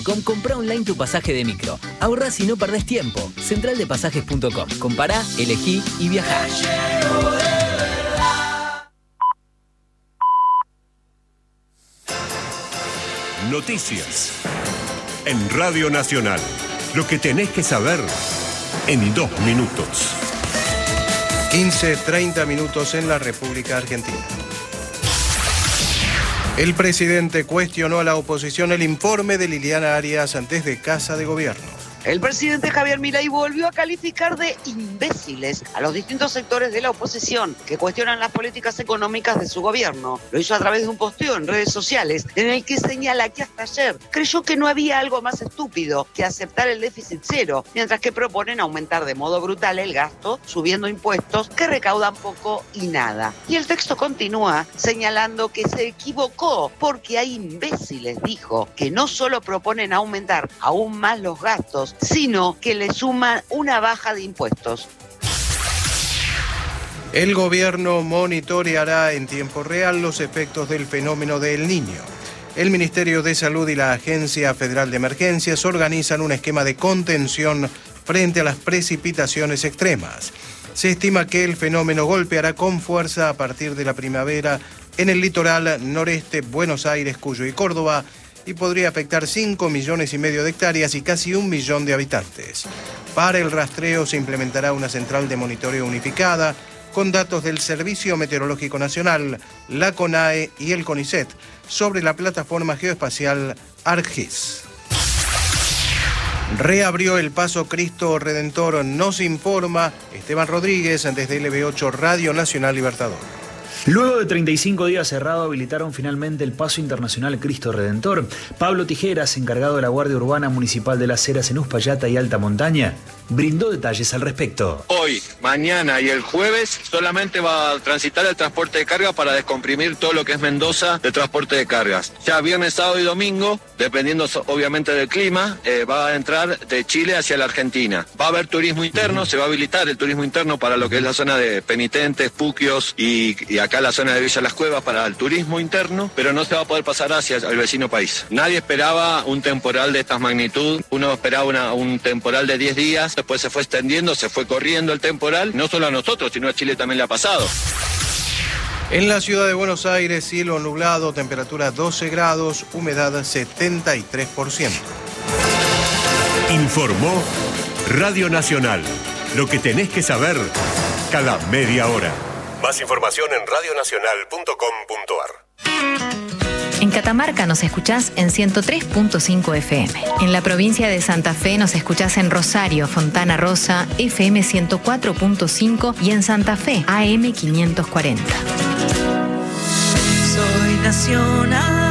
Comprá online tu pasaje de micro. Ahorrás y no perdés tiempo. Centraldepasajes.com. Compará, elegí y viajá. Noticias. En Radio Nacional. Lo que tenés que saber en 2 minutos. 15:30 minutos en la República Argentina. El presidente cuestionó a la oposición el informe de Liliana Arias desde Casa de Gobierno. El presidente Javier Milei volvió a calificar de imbéciles a los distintos sectores de la oposición que cuestionan las políticas económicas de su gobierno. Lo hizo a través de un posteo en redes sociales en el que señala que hasta ayer creyó que no había algo más estúpido que aceptar el déficit cero, mientras que proponen aumentar de modo brutal el gasto, subiendo impuestos que recaudan poco y nada. Y el texto continúa señalando que se equivocó porque hay imbéciles, dijo, que no solo proponen aumentar aún más los gastos, sino que le suman una baja de impuestos. El gobierno monitoreará en tiempo real los efectos del fenómeno del Niño. El Ministerio de Salud y la Agencia Federal de Emergencias organizan un esquema de contención frente a las precipitaciones extremas. Se estima que el fenómeno golpeará con fuerza a partir de la primavera en el litoral noreste, Buenos Aires, Cuyo y Córdoba, y podría afectar 5,5 millones de hectáreas y casi 1 millón de habitantes. Para el rastreo se implementará una central de monitoreo unificada con datos del Servicio Meteorológico Nacional, la CONAE y el CONICET sobre la plataforma geoespacial ArcGIS. Reabrió el Paso Cristo Redentor, nos informa Esteban Rodríguez desde LB8 Radio Nacional Libertador. Luego de 35 días cerrado, habilitaron finalmente el Paso Internacional Cristo Redentor. Pablo Tijeras, encargado de la Guardia Urbana Municipal de Las Heras en Uspallata y Alta Montaña, brindó detalles al respecto. Hoy, mañana y el jueves solamente va a transitar el transporte de carga para descomprimir todo lo que es Mendoza de transporte de cargas. Ya viernes, sábado y domingo, dependiendo obviamente del clima, va a entrar de Chile hacia la Argentina. Va a haber turismo interno, se va a habilitar el turismo interno para lo que es la zona de Penitentes, Puquios y acá la zona de Villa Las Cuevas para el turismo interno, pero no se va a poder pasar hacia el vecino país. Nadie esperaba un temporal de estas magnitud, uno esperaba un temporal de 10 días, después se fue extendiendo, se fue corriendo el temporal, no solo a nosotros, sino a Chile también le ha pasado. En la ciudad de Buenos Aires, cielo nublado, temperatura 12 grados, humedad 73%. Informó Radio Nacional. Lo que tenés que saber cada media hora. Más información en radionacional.com.ar. En Catamarca nos escuchás en 103.5 FM. En la provincia de Santa Fe nos escuchás en Rosario, Fontana Rosa, FM 104.5 y en Santa Fe, AM 540. Soy nacional.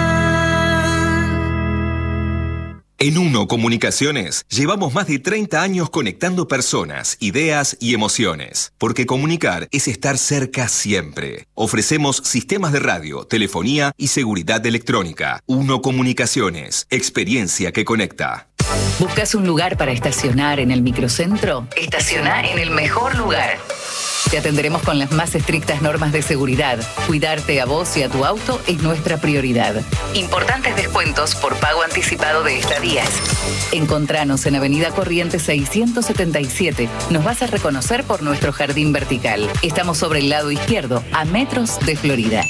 En Uno Comunicaciones llevamos más de 30 años conectando personas, ideas y emociones. Porque comunicar es estar cerca siempre. Ofrecemos sistemas de radio, telefonía y seguridad electrónica. Uno Comunicaciones, experiencia que conecta. ¿Buscas un lugar para estacionar en el microcentro? Estaciona en el mejor lugar. Te atenderemos con las más estrictas normas de seguridad. Cuidarte a vos y a tu auto es nuestra prioridad. Importantes descuentos por pago anticipado de estadías. Encontranos en Avenida Corrientes 677. Nos vas a reconocer por nuestro jardín vertical. Estamos sobre el lado izquierdo, a metros de Florida.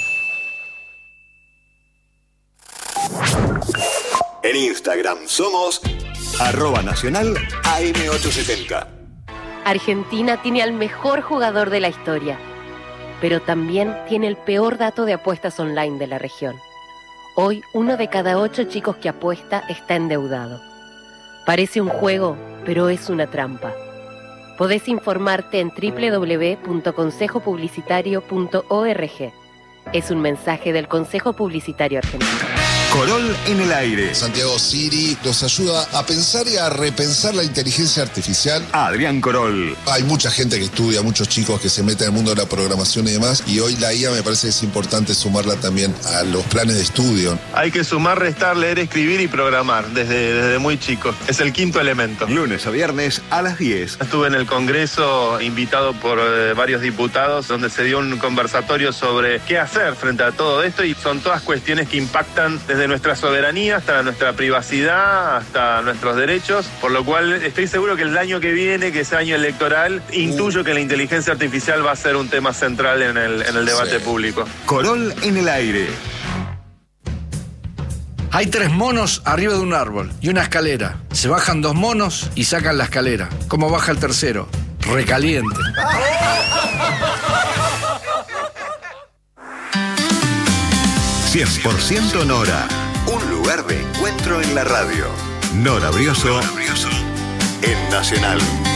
En Instagram somos @nacional AM870. Argentina tiene al mejor jugador de la historia, pero también tiene el peor dato de apuestas online de la región. Hoy, 1 de cada 8 chicos que apuesta está endeudado. Parece un juego, pero es una trampa. Podés informarte en www.consejopublicitario.org. Es un mensaje del Consejo Publicitario Argentino. Corol en el aire. Santiago Siri nos ayuda a pensar y a repensar la inteligencia artificial. Adrián Corol. Hay mucha gente que estudia, muchos chicos que se meten en el mundo de la programación y demás, y hoy la IA me parece que es importante sumarla también a los planes de estudio. Hay que sumar, restar, leer, escribir y programar desde muy chicos. Es el quinto elemento. Lunes a viernes a las 10. Estuve en el Congreso invitado por varios diputados donde se dio un conversatorio sobre qué hacer frente a todo esto y son todas cuestiones que impactan desde desde nuestra soberanía hasta nuestra privacidad, hasta nuestros derechos, por lo cual estoy seguro que el año que viene, que es año electoral, intuyo que la inteligencia artificial va a ser un tema central en el debate público. Corol en el aire. Hay 3 monos arriba de un árbol y una escalera. Se bajan 2 monos y sacan la escalera. ¿Cómo baja el tercero? Recaliente. 100% Nora. Un lugar de encuentro en la radio. Nora Brioso en Nacional.